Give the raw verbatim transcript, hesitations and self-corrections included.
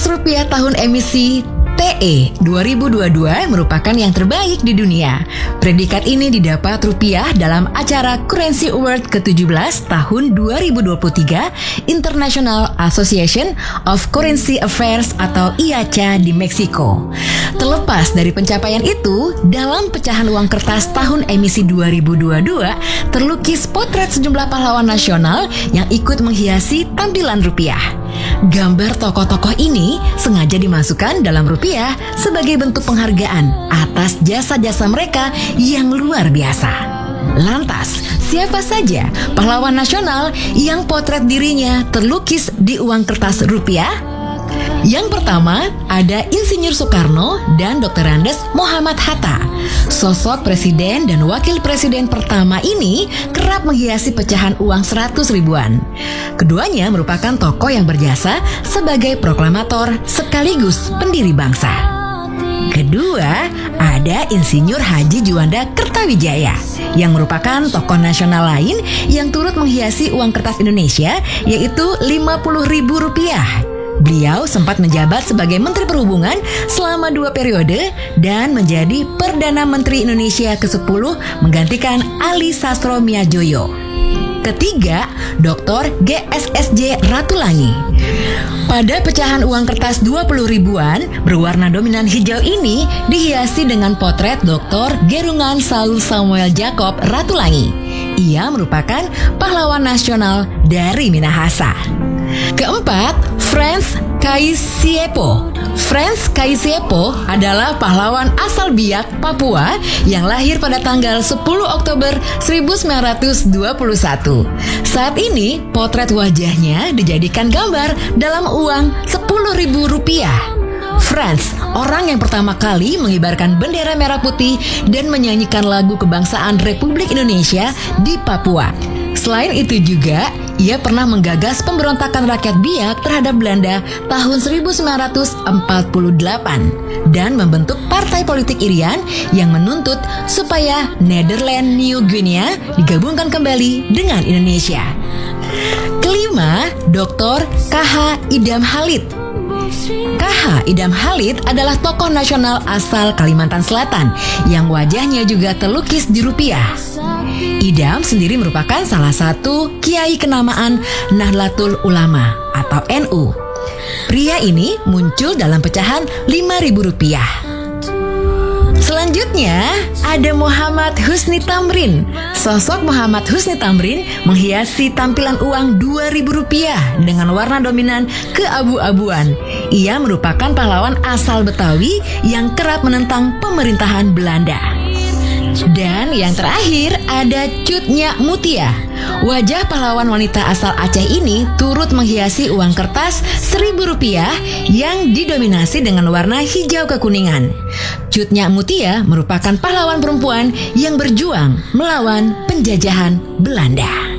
Kertas rupiah tahun emisi T E dua ribu dua puluh dua merupakan yang terbaik di dunia. Predikat ini didapat rupiah dalam acara Currency Award ke tujuh belas tahun dua ribu dua puluh tiga International Association of Currency Affairs atau I A C A di Meksiko. Terlepas dari pencapaian itu, dalam pecahan uang kertas tahun emisi dua ribu dua puluh dua terlukis potret sejumlah pahlawan nasional yang ikut menghiasi tampilan rupiah. Gambar tokoh-tokoh ini sengaja dimasukkan dalam rupiah sebagai bentuk penghargaan atas jasa-jasa mereka yang luar biasa. Lantas, siapa saja pahlawan nasional yang potret dirinya terlukis di uang kertas rupiah? Yang pertama, ada Insinyur Soekarno dan doktor Andes Muhammad Hatta. Sosok presiden dan wakil presiden pertama ini kerap menghiasi pecahan uang seratus ribuan. Keduanya merupakan tokoh yang berjasa sebagai proklamator sekaligus pendiri bangsa. Kedua, ada Insinyur Haji Juanda Kertawijaya yang merupakan tokoh nasional lain yang turut menghiasi uang kertas Indonesia, yaitu lima puluh ribu rupiah. Beliau sempat menjabat sebagai Menteri Perhubungan selama dua periode dan menjadi Perdana Menteri Indonesia kesepuluh menggantikan Ali Sastro Miajoyo. Ketiga, doktor G S S J Ratulangi. Pada pecahan uang kertas dua puluh ribuan berwarna dominan hijau ini dihiasi dengan potret doktor Gerungan Saul Samuel Jacob Ratulangi. Ia merupakan pahlawan nasional dari Minahasa. Keempat, Frans Kaisiepo. Frans Kaisiepo adalah pahlawan asal Biak, Papua yang lahir pada tanggal sepuluh Oktober seribu sembilan ratus dua puluh satu. Saat ini, potret wajahnya dijadikan gambar dalam uang sepuluh ribu rupiah. Frans, orang yang pertama kali mengibarkan bendera merah putih dan menyanyikan lagu kebangsaan Republik Indonesia di Papua. Selain itu juga, ia pernah menggagas pemberontakan rakyat Biak terhadap Belanda tahun seribu sembilan ratus empat puluh delapan dan membentuk partai politik Irian yang menuntut supaya Nederland New Guinea digabungkan kembali dengan Indonesia. Kelima, doktor K H Idam Halid. K H Idam Halid adalah tokoh nasional asal Kalimantan Selatan yang wajahnya juga terlukis di rupiah. Idam sendiri merupakan salah satu kiai kenamaan Nahdlatul Ulama atau N U. Pria ini muncul dalam pecahan lima ribu rupiah. Selanjutnya ada Muhammad Husni Tamrin. Sosok Muhammad Husni Tamrin menghiasi tampilan uang dua ribu rupiah dengan warna dominan keabu-abuan. Ia merupakan pahlawan asal Betawi yang kerap menentang pemerintahan Belanda. Dan yang terakhir ada Cut Nyak Mutia. Wajah pahlawan wanita asal Aceh ini turut menghiasi uang kertas seribu rupiah yang didominasi dengan warna hijau kekuningan. Cut Nyak Mutia merupakan pahlawan perempuan yang berjuang melawan penjajahan Belanda.